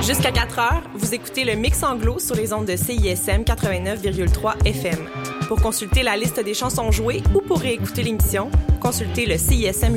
Jusqu'à 4 heures, vous écoutez le Mix Anglo sur les ondes de CISM 89,3 FM. Pour consulter la liste des chansons jouées ou pour réécouter l'émission, consultez le CISM